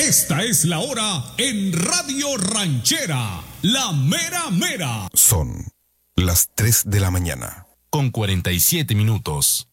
Esta es la hora en Radio Ranchera, la mera mera. Son las 3 de la mañana. Con 47 minutos.